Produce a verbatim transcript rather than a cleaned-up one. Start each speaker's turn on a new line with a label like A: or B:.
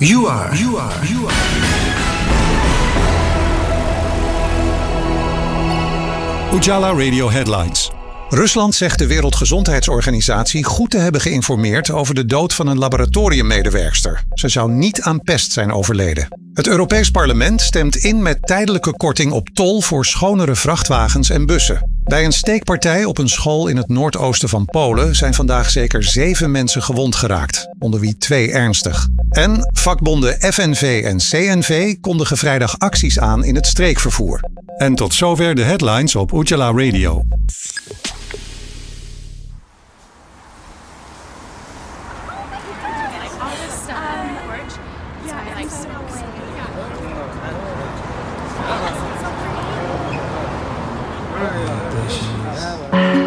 A: You are. You are. You are.
B: Ujala Radio Headlines. Rusland zegt de Wereldgezondheidsorganisatie goed te hebben geïnformeerd over de dood van een laboratoriummedewerkster. Ze zou niet aan pest zijn overleden. Het Europees Parlement stemt in met tijdelijke korting op tol voor schonere vrachtwagens en bussen. Bij een steekpartij op een school in het noordoosten van Polen zijn vandaag zeker zeven mensen gewond geraakt, onder wie twee ernstig. En vakbonden F N V en C N V kondigen vrijdag acties aan in het streekvervoer. En tot zover de headlines op Ujala Radio.
C: Yeah.